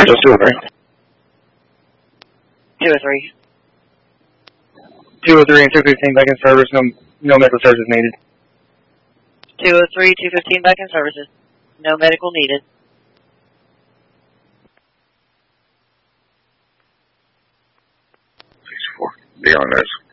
Just 203. 203. 203 and 215 back in service. No medical services needed. 203, 215 back in services. No medical needed. Be on this.